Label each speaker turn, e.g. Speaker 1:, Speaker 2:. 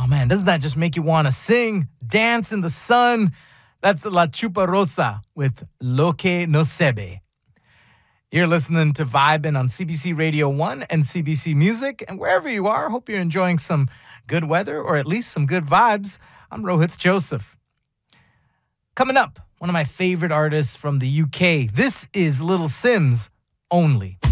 Speaker 1: Oh man, doesn't that just make you want to sing, dance in the sun? That's La Chupa Rosa with Lo Que No Sebe. You're listening to Vibin' on CBC Radio 1 and CBC Music. And wherever you are, hope you're enjoying some good weather or at least some good vibes. I'm Rohith Joseph. Coming up, one of my favorite artists from the UK. This is Little Simz, Only.